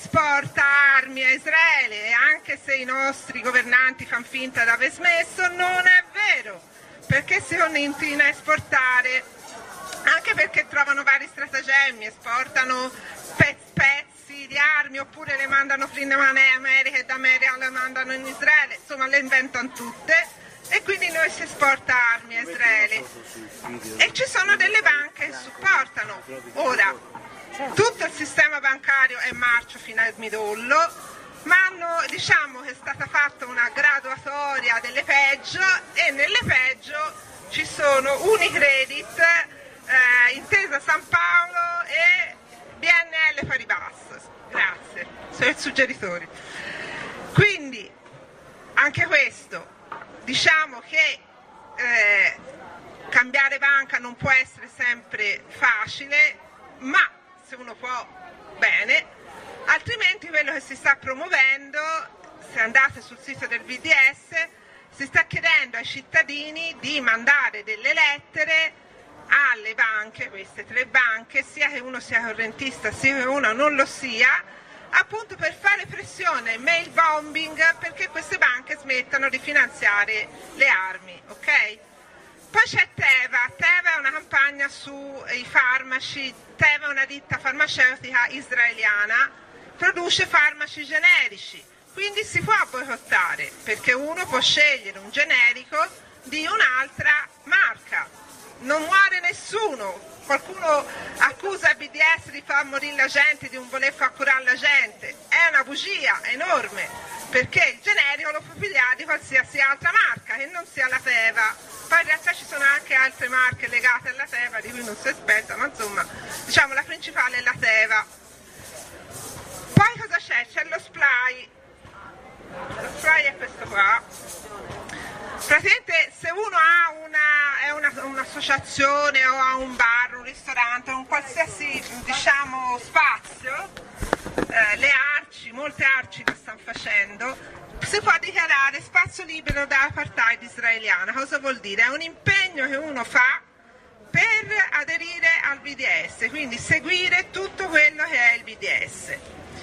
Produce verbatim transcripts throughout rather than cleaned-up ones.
esporta armi a Israele, e anche se i nostri governanti fanno finta di aver smesso, non è vero, perché si continuano a esportare, anche perché trovano vari stratagemmi, esportano pezzi, pezzi di armi, oppure le mandano prima in America e da America le mandano in Israele, insomma le inventano tutte, e quindi noi si esporta armi a Israele. E ci sono delle banche che supportano. Ora, tutto il sistema bancario è marcio fino al midollo, ma hanno, diciamo che è stata fatta una graduatoria delle peggio, e nelle peggio ci sono Unicredit, eh, Intesa San Paolo e B N L Paribas. Grazie, sono i suggeritori. Quindi anche questo, diciamo che eh, cambiare banca non può essere sempre facile, ma se uno può, bene, altrimenti quello che si sta promuovendo, se andate sul sito del B D S, si sta chiedendo ai cittadini di mandare delle lettere alle banche, queste tre banche, sia che uno sia correntista sia che uno non lo sia, appunto per fare pressione, mail bombing, perché queste banche smettano di finanziare le armi, ok? Poi c'è Teva. Teva è una campagna sui farmaci. Teva è una ditta farmaceutica israeliana, produce farmaci generici, quindi si può boicottare, perché uno può scegliere un generico di un'altra marca, non muore nessuno. Qualcuno accusa il B D S di far morire la gente, di non voler far curare la gente, è una bugia enorme, perché il generico lo può pigliare di qualsiasi altra marca che non sia la Teva. Poi in realtà ci sono anche altre marche legate alla Teva di cui non si aspetta, ma insomma, diciamo la principale è la Teva. Poi cosa c'è? C'è lo Sply. Lo Sply è questo qua. Praticamente se uno ha una, è una, un'associazione o ha un bar, un ristorante, un qualsiasi, diciamo, spazio, eh, le arci, molte arci lo stanno facendo, si può dichiarare spazio libero dall'apartheid israeliana. Cosa vuol dire? È un impegno che uno fa per aderire al B D S, quindi seguire tutto quello che è il B D S.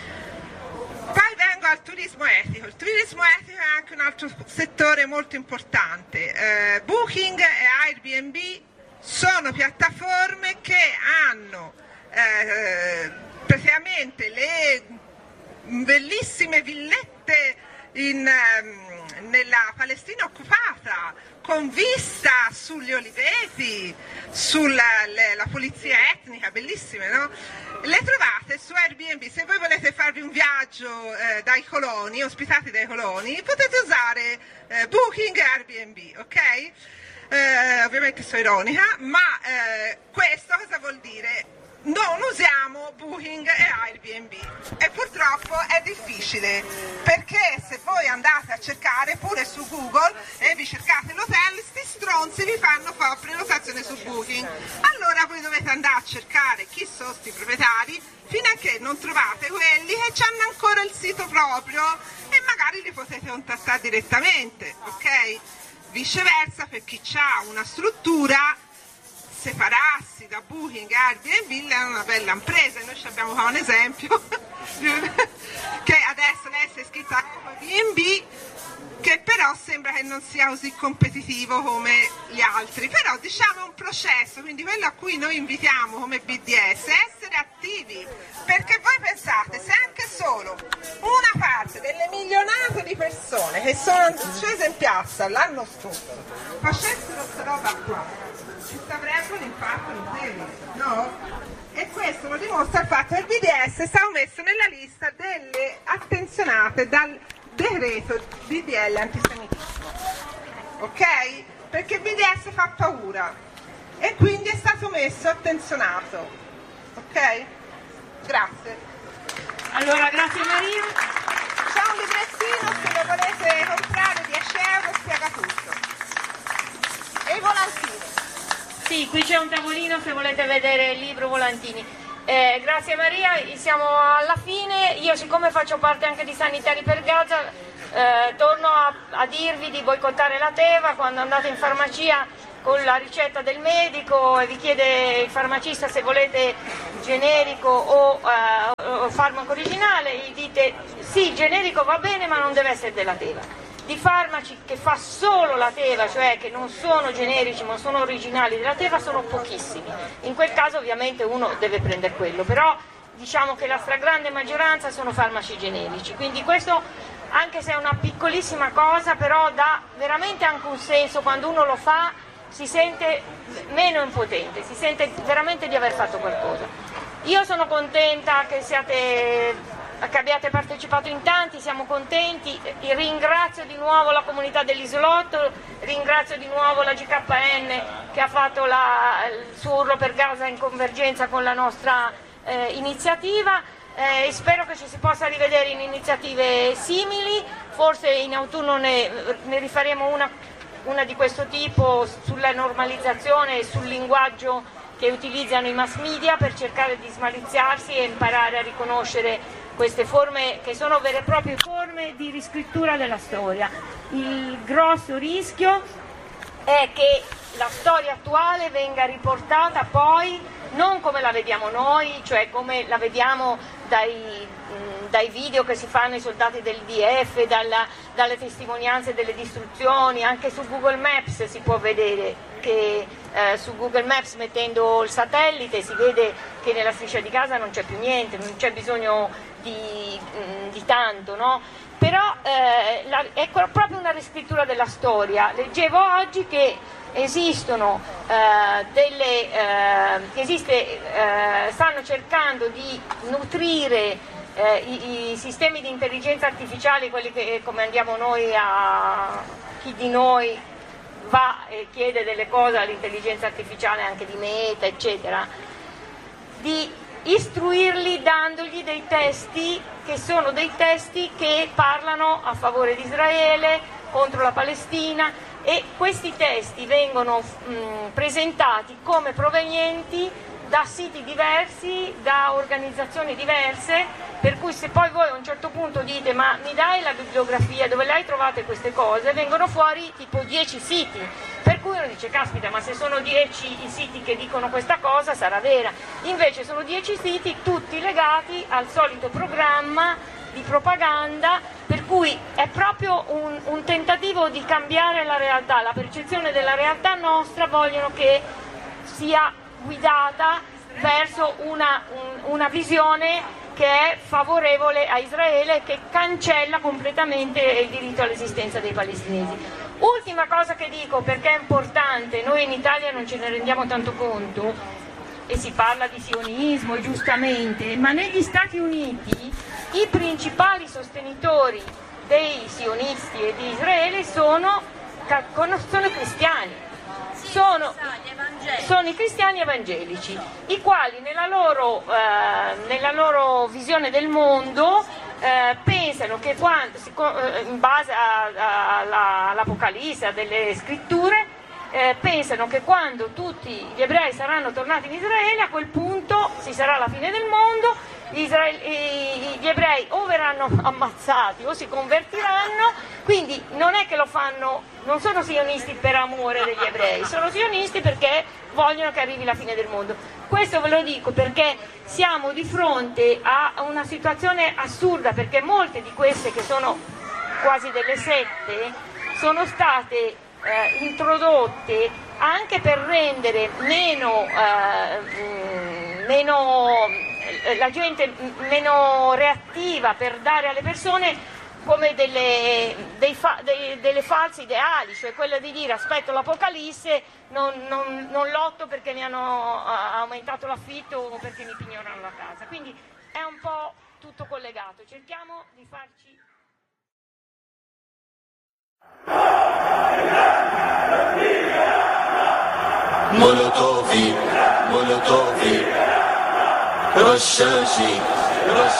Poi vengo al turismo etico. Il turismo etico è anche un altro settore molto importante. Eh, Booking e Airbnb sono piattaforme che hanno eh, praticamente le bellissime villette in, nella Palestina occupata, con vista sugli oliveti, sulla le, la pulizia etnica, bellissime, no? Le trovate su Airbnb. Se voi volete farvi un viaggio eh, dai coloni, ospitati dai coloni, potete usare eh, Booking e Airbnb, ok? Eh, ovviamente sono ironica, ma eh, questo cosa vuol dire? Non usiamo Booking e Airbnb, e purtroppo è difficile, perché se voi andate a cercare pure su Google e vi cercate l'hotel, sti stronzi vi fanno fare prenotazione su Booking. Allora voi dovete andare a cercare chi sono sti proprietari fino a che non trovate quelli che hanno ancora il sito proprio, e magari li potete contattare direttamente, ok? Viceversa, per chi ha una struttura, separarsi da Booking e Airbnb è una bella impresa. Noi ci abbiamo qua un esempio che adesso lei si è iscritta a Airbnb, che però sembra che non sia così competitivo come gli altri, però diciamo è un processo, quindi quello a cui noi invitiamo come B D S è essere attivi, perché voi pensate, se anche solo una parte delle milionate di persone che sono scese in piazza l'anno scorso facessero questa roba qua, ci avrebbe un impatto notevole, no? E questo lo dimostra il fatto che il B D S è stato messo nella lista delle attenzionate dal decreto D D L antisemitismo, ok? Perché il B D S fa paura e quindi è stato messo attenzionato, ok? Grazie. Allora, grazie Maria. C'è un librettino, se lo volete comprare, dieci euro, spiega tutto. E i volantini. Sì, qui c'è un tavolino se volete vedere il libro volantini. Eh, grazie Maria, siamo alla fine. Io, siccome faccio parte anche di Sanitari per Gaza, eh, torno a, a dirvi di boicottare la Teva quando andate in farmacia con la ricetta del medico e vi chiede il farmacista se volete generico o, uh, questo farmaco originale, gli dite sì, generico va bene ma non deve essere della Teva. Di farmaci che fa solo la Teva, cioè che non sono generici ma sono originali della Teva, sono pochissimi. In quel caso ovviamente uno deve prendere quello, però diciamo che la stragrande maggioranza sono farmaci generici, quindi questo, anche se è una piccolissima cosa, però dà veramente anche un senso. Quando uno lo fa si sente meno impotente, si sente veramente di aver fatto qualcosa. Io sono contenta che siate, che abbiate partecipato in tanti, siamo contenti, ringrazio di nuovo la comunità dell'isolotto, ringrazio di nuovo la G K N che ha fatto la, il suo urlo per Gaza in convergenza con la nostra Eh, iniziativa, eh, spero che ci si possa rivedere in iniziative simili, forse in autunno ne, ne rifaremo una, una di questo tipo sulla normalizzazione e sul linguaggio che utilizzano i mass media per cercare di smaliziarsi e imparare a riconoscere queste forme che sono vere e proprie forme di riscrittura della storia. Il grosso rischio è che la storia attuale venga riportata poi non come la vediamo noi, cioè come la vediamo dai, dai video che si fanno i soldati del D F, dalla, dalle testimonianze delle distruzioni. Anche su Google Maps si può vedere che eh, su Google Maps, mettendo il satellite, si vede che nella striscia di Gaza non c'è più niente, non c'è bisogno di, di tanto, no? Però eh, la, è proprio una riscrittura della storia. Leggevo oggi che esistono eh, delle eh, che esiste, eh, stanno cercando di nutrire eh, i, i sistemi di intelligenza artificiale, quelli che come andiamo noi a chi di noi va e chiede delle cose all'intelligenza artificiale anche di Meta eccetera, di istruirli dandogli dei testi che sono dei testi che parlano a favore di Israele, contro la Palestina, e questi testi vengono mh, presentati come provenienti da siti diversi, da organizzazioni diverse, per cui se poi voi a un certo punto dite ma mi dai la bibliografia dove le hai trovate queste cose, vengono fuori tipo dieci siti, per cui uno dice caspita, ma se sono dieci i siti che dicono questa cosa sarà vera, invece sono dieci siti tutti legati al solito programma di propaganda, per cui è proprio un, un tentativo di cambiare la realtà, la percezione della realtà nostra vogliono che sia guidata verso una, un, una visione che è favorevole a Israele e che cancella completamente il diritto all'esistenza dei palestinesi. Ultima cosa che dico, perché è importante, noi in Italia non ce ne rendiamo tanto conto e si parla di sionismo giustamente, ma negli Stati Uniti i principali sostenitori dei sionisti e di Israele sono, sono cristiani, sono, sono i cristiani evangelici, i quali nella loro, eh, nella loro visione del mondo eh, pensano che quando, in base all'Apocalisse, delle scritture, Eh, pensano che quando tutti gli ebrei saranno tornati in Israele, a quel punto ci sarà la fine del mondo, gli, israel- gli ebrei o verranno ammazzati o si convertiranno, quindi non è che lo fanno, non sono sionisti per amore degli ebrei, sono sionisti perché vogliono che arrivi la fine del mondo. Questo ve lo dico perché siamo di fronte a una situazione assurda, perché molte di queste che sono quasi delle sette sono state Eh, introdotte anche per rendere meno, eh, meno la gente meno reattiva, per dare alle persone come delle, dei fa, dei, delle false ideali, cioè quella di dire aspetto l'Apocalisse, non, non, non lotto perché mi hanno aumentato l'affitto o perché mi pignorano la casa. Quindi è un po' tutto collegato, cerchiamo di farci. مولوتوفي مولوتوفي رشاشي